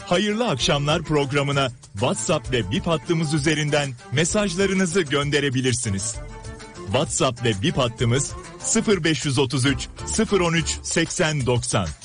Hayırlı Akşamlar programına WhatsApp ve Bip hattımız üzerinden mesajlarınızı gönderebilirsiniz. WhatsApp ve Bip hattımız 0533 013 80 90.